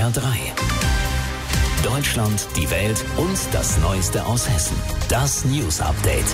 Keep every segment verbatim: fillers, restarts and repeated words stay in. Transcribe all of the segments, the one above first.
R drei. Deutschland, die Welt und das Neueste aus Hessen. Das News Update.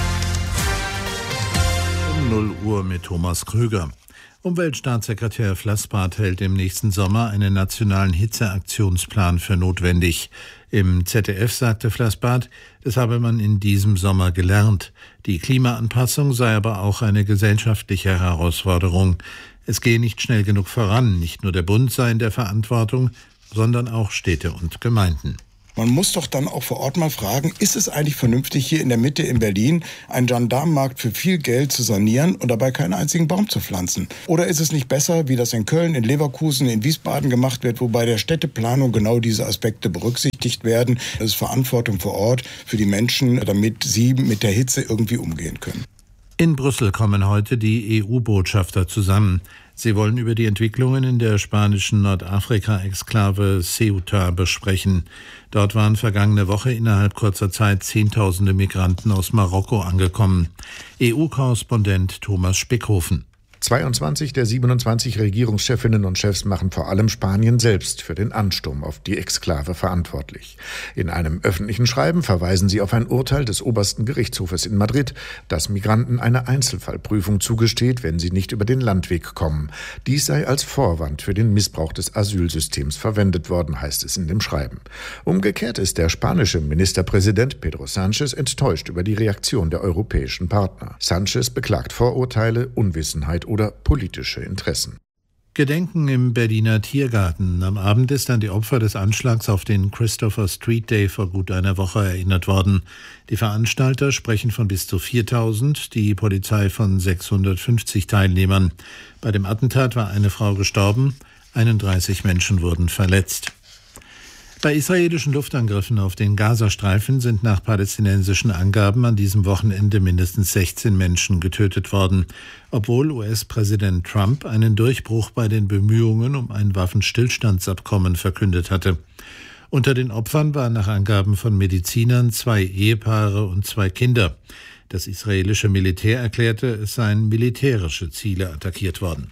Um null Uhr mit Thomas Krüger. Umweltstaatssekretär Flassbart hält im nächsten Sommer einen nationalen Hitzeaktionsplan für notwendig. Im Z D F sagte Flassbart, das habe man in diesem Sommer gelernt. Die Klimaanpassung sei aber auch eine gesellschaftliche Herausforderung. Es gehe nicht schnell genug voran. Nicht nur der Bund sei in der Verantwortung, sondern auch Städte und Gemeinden. Man muss doch dann auch vor Ort mal fragen, ist es eigentlich vernünftig, hier in der Mitte in Berlin einen Gendarmenmarkt für viel Geld zu sanieren und dabei keinen einzigen Baum zu pflanzen? Oder ist es nicht besser, wie das in Köln, in Leverkusen, in Wiesbaden gemacht wird, wo bei der Städteplanung genau diese Aspekte berücksichtigt werden? Das ist Verantwortung vor Ort für die Menschen, damit sie mit der Hitze irgendwie umgehen können. In Brüssel kommen heute die E U-Botschafter zusammen. Sie wollen über die Entwicklungen in der spanischen Nordafrika-Exklave Ceuta besprechen. Dort waren vergangene Woche innerhalb kurzer Zeit Zehntausende Migranten aus Marokko angekommen. E U-Korrespondent Thomas Spickhofen. zweiundzwanzig der siebenundzwanzig Regierungschefinnen und Chefs machen vor allem Spanien selbst für den Ansturm auf die Exklave verantwortlich. In einem öffentlichen Schreiben verweisen sie auf ein Urteil des obersten Gerichtshofes in Madrid, das Migranten eine Einzelfallprüfung zugesteht, wenn sie nicht über den Landweg kommen. Dies sei als Vorwand für den Missbrauch des Asylsystems verwendet worden, heißt es in dem Schreiben. Umgekehrt ist der spanische Ministerpräsident Pedro Sánchez enttäuscht über die Reaktion der europäischen Partner. Sánchez beklagt Vorurteile, Unwissenheit oder politische Interessen. Gedenken im Berliner Tiergarten. Am Abend ist an die Opfer des Anschlags auf den Christopher Street Day vor gut einer Woche erinnert worden. Die Veranstalter sprechen von bis zu viertausend, die Polizei von sechshundertfünfzig Teilnehmern. Bei dem Attentat war eine Frau gestorben, einunddreißig Menschen wurden verletzt. Bei israelischen Luftangriffen auf den Gazastreifen sind nach palästinensischen Angaben an diesem Wochenende mindestens sechzehn Menschen getötet worden, obwohl U S-Präsident Trump einen Durchbruch bei den Bemühungen um ein Waffenstillstandsabkommen verkündet hatte. Unter den Opfern waren nach Angaben von Medizinern zwei Ehepaare und zwei Kinder. Das israelische Militär erklärte, es seien militärische Ziele attackiert worden.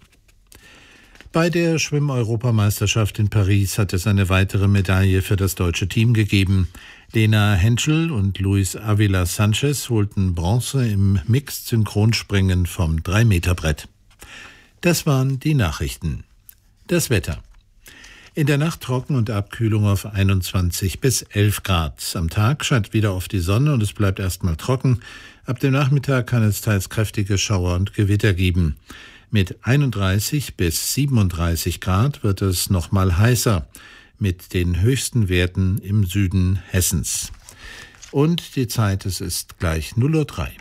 Bei der Schwimm-Europameisterschaft in Paris hat es eine weitere Medaille für das deutsche Team gegeben. Lena Henschel und Luis Avila Sanchez holten Bronze im Mixed-Synchronspringen vom drei Meter Brett. Das waren die Nachrichten. Das Wetter. In der Nacht trocken und Abkühlung auf einundzwanzig bis elf Grad. Am Tag scheint wieder auf die Sonne und es bleibt erstmal trocken. Ab dem Nachmittag kann es teils kräftige Schauer und Gewitter geben. Mit einunddreißig bis siebenunddreißig Grad wird es noch mal heißer, mit den höchsten Werten im Süden Hessens. Und die Zeit, es ist gleich null Uhr drei.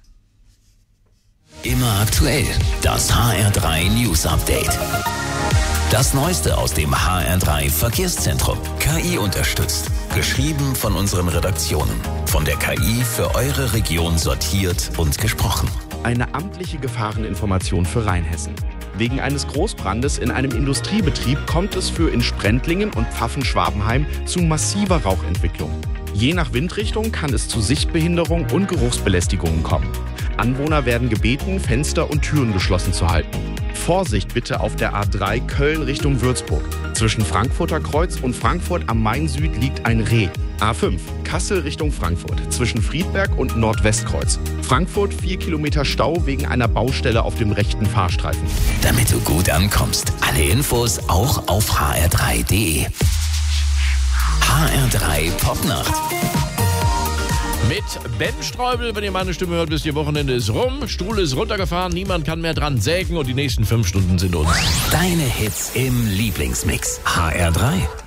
Immer aktuell, das H R drei News Update. Das Neueste aus dem H R drei Verkehrszentrum. K I unterstützt. Geschrieben von unseren Redaktionen. Von der K I für eure Region sortiert und gesprochen. Eine amtliche Gefahreninformation für Rheinhessen. Wegen eines Großbrandes in einem Industriebetrieb kommt es für in Sprendlingen und Pfaffen-Schwabenheim zu massiver Rauchentwicklung. Je nach Windrichtung kann es zu Sichtbehinderung und Geruchsbelästigungen kommen. Anwohner werden gebeten, Fenster und Türen geschlossen zu halten. Vorsicht bitte auf der A drei Köln Richtung Würzburg. Zwischen Frankfurter Kreuz und Frankfurt am Main Süd liegt ein Reh. A fünf Kassel Richtung Frankfurt zwischen Friedberg und Nordwestkreuz. Frankfurt vier Kilometer Stau wegen einer Baustelle auf dem rechten Fahrstreifen. Damit du gut ankommst, alle Infos auch auf h r drei punkt d e. H R drei Popnacht. Mit Ben Streubel, wenn ihr meine Stimme hört, wisst ihr, Wochenende ist rum, Stuhl ist runtergefahren, niemand kann mehr dran sägen und die nächsten fünf Stunden sind uns. Deine Hits im Lieblingsmix. H R drei.